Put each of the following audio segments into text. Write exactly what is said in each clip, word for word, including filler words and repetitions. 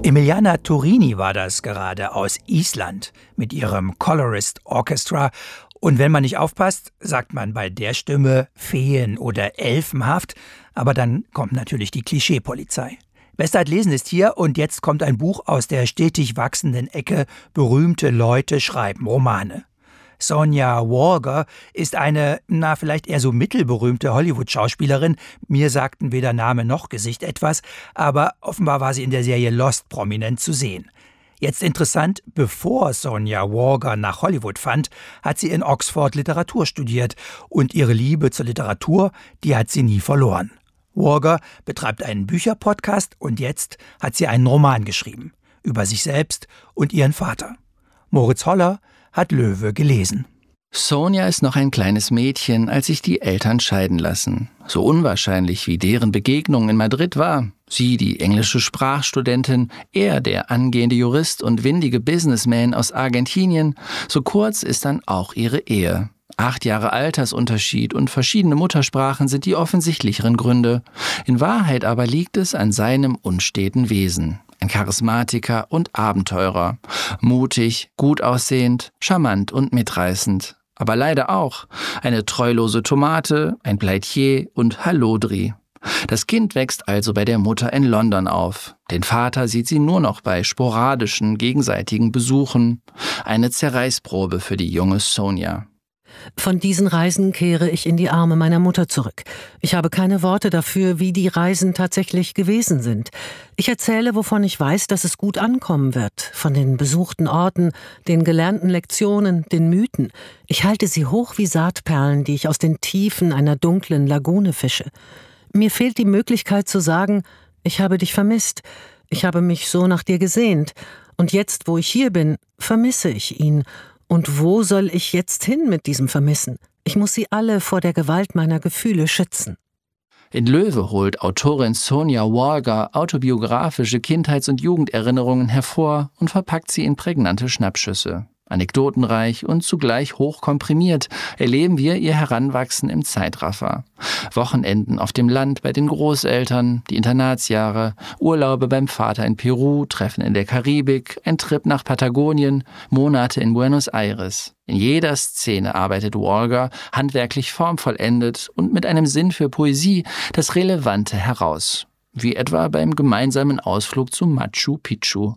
Emiliana Torini war das gerade aus Island mit ihrem Colorist Orchestra. Und wenn man nicht aufpasst, sagt man bei der Stimme Feen- oder Elfenhaft. Aber dann kommt natürlich die Klischeepolizei. Bestzeit lesen ist hier und jetzt kommt ein Buch aus der stetig wachsenden Ecke. Berühmte Leute schreiben Romane. Sonja Walger ist eine, na vielleicht eher so mittelberühmte Hollywood-Schauspielerin. Mir sagten weder Name noch Gesicht etwas, aber offenbar war sie in der Serie Lost prominent zu sehen. Jetzt interessant, bevor Sonja Walger nach Hollywood fand, hat sie in Oxford Literatur studiert und ihre Liebe zur Literatur, die hat sie nie verloren. Walger betreibt einen Bücherpodcast und jetzt hat sie einen Roman geschrieben über sich selbst und ihren Vater. Moritz Holler hat Löwe gelesen. Sonja ist noch ein kleines Mädchen, als sich die Eltern scheiden lassen. So unwahrscheinlich wie deren Begegnung in Madrid war. Sie, die englische Sprachstudentin, er, der angehende Jurist und windige Businessman aus Argentinien. So kurz ist dann auch ihre Ehe. Acht Jahre Altersunterschied und verschiedene Muttersprachen sind die offensichtlicheren Gründe. In Wahrheit aber liegt es an seinem unsteten Wesen. Ein Charismatiker und Abenteurer. Mutig, gut aussehend, charmant und mitreißend. Aber leider auch eine treulose Tomate, ein Pleitier und Hallodri. Das Kind wächst also bei der Mutter in London auf. Den Vater sieht sie nur noch bei sporadischen, gegenseitigen Besuchen. Eine Zerreißprobe für die junge Sonja. Von diesen Reisen kehre ich in die Arme meiner Mutter zurück. Ich habe keine Worte dafür, wie die Reisen tatsächlich gewesen sind. Ich erzähle, wovon ich weiß, dass es gut ankommen wird. Von den besuchten Orten, den gelernten Lektionen, den Mythen. Ich halte sie hoch wie Saatperlen, die ich aus den Tiefen einer dunklen Lagune fische. Mir fehlt die Möglichkeit zu sagen, ich habe dich vermisst. Ich habe mich so nach dir gesehnt. Und jetzt, wo ich hier bin, vermisse ich ihn. Und wo soll ich jetzt hin mit diesem Vermissen? Ich muss sie alle vor der Gewalt meiner Gefühle schützen. In Löwe holt Autorin Sonja Walger autobiografische Kindheits- und Jugenderinnerungen hervor und verpackt sie in prägnante Schnappschüsse. Anekdotenreich und zugleich hochkomprimiert erleben wir ihr Heranwachsen im Zeitraffer. Wochenenden auf dem Land bei den Großeltern, die Internatsjahre, Urlaube beim Vater in Peru, Treffen in der Karibik, ein Trip nach Patagonien, Monate in Buenos Aires. In jeder Szene arbeitet Walger handwerklich formvollendet und mit einem Sinn für Poesie das Relevante heraus. Wie etwa beim gemeinsamen Ausflug zu Machu Picchu.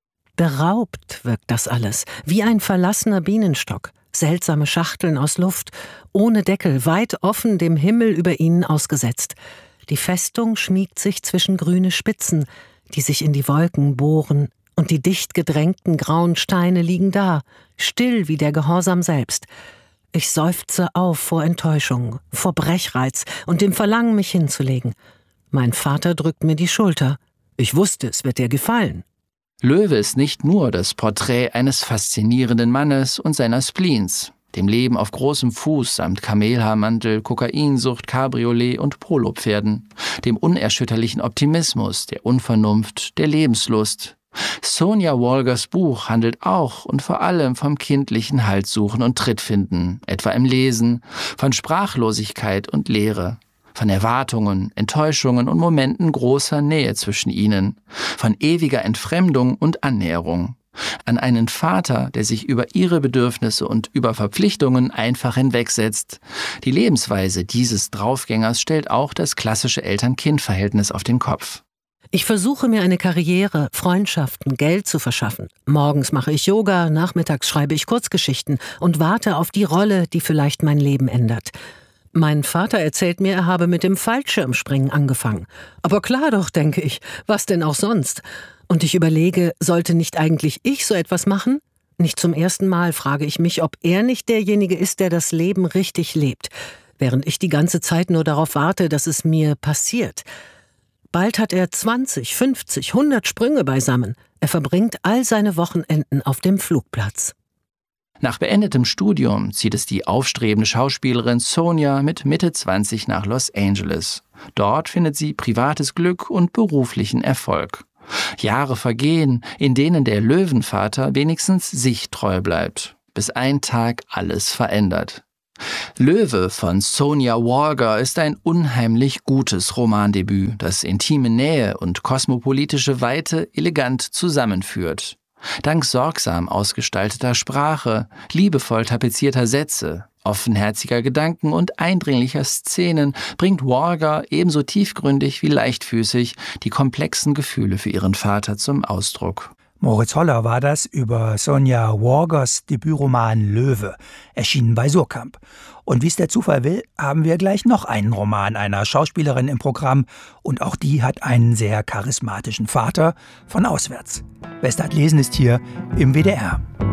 Beraubt wirkt das alles, wie ein verlassener Bienenstock. Seltsame Schachteln aus Luft, ohne Deckel, weit offen dem Himmel über ihnen ausgesetzt. Die Festung schmiegt sich zwischen grüne Spitzen, die sich in die Wolken bohren, und die dicht gedrängten grauen Steine liegen da, still wie der Gehorsam selbst. Ich seufze auf vor Enttäuschung, vor Brechreiz und dem Verlangen, mich hinzulegen. Mein Vater drückt mir die Schulter. Ich wusste, es wird dir gefallen. Löwe ist nicht nur das Porträt eines faszinierenden Mannes und seiner Spleens, dem Leben auf großem Fuß samt Kamelhaarmantel, Kokainsucht, Cabriolet und Polopferden, dem unerschütterlichen Optimismus, der Unvernunft, der Lebenslust. Sonja Walgers Buch handelt auch und vor allem vom kindlichen Haltsuchen und Trittfinden, etwa im Lesen, von Sprachlosigkeit und Leere. Von Erwartungen, Enttäuschungen und Momenten großer Nähe zwischen ihnen, von ewiger Entfremdung und Annäherung. An einen Vater, der sich über ihre Bedürfnisse und über Verpflichtungen einfach hinwegsetzt. Die Lebensweise dieses Draufgängers stellt auch das klassische Eltern-Kind-Verhältnis auf den Kopf. Ich versuche mir eine Karriere, Freundschaften, Geld zu verschaffen. Morgens mache ich Yoga, nachmittags schreibe ich Kurzgeschichten und warte auf die Rolle, die vielleicht mein Leben ändert. Mein Vater erzählt mir, er habe mit dem Fallschirmspringen angefangen. Aber klar doch, denke ich, was denn auch sonst? Und ich überlege, sollte nicht eigentlich ich so etwas machen? Nicht zum ersten Mal frage ich mich, ob er nicht derjenige ist, der das Leben richtig lebt, während ich die ganze Zeit nur darauf warte, dass es mir passiert. Bald hat er zwanzig, fünfzig, hundert Sprünge beisammen. Er verbringt all seine Wochenenden auf dem Flugplatz. Nach beendetem Studium zieht es die aufstrebende Schauspielerin Sonja mit Mitte zwanzig nach Los Angeles. Dort findet sie privates Glück und beruflichen Erfolg. Jahre vergehen, in denen der Löwenvater wenigstens sich treu bleibt, bis ein Tag alles verändert. Löwe von Sonia Walger ist ein unheimlich gutes Romandebüt, das intime Nähe und kosmopolitische Weite elegant zusammenführt. Dank sorgsam ausgestalteter Sprache, liebevoll tapezierter Sätze, offenherziger Gedanken und eindringlicher Szenen bringt Walger ebenso tiefgründig wie leichtfüßig die komplexen Gefühle für ihren Vater zum Ausdruck. Moritz Holler war das über Sonia Walgers Debütroman Löwe, erschienen bei Surkamp. Und wie es der Zufall will, haben wir gleich noch einen Roman einer Schauspielerin im Programm und auch die hat einen sehr charismatischen Vater von auswärts. Westart lesen ist hier im W D R.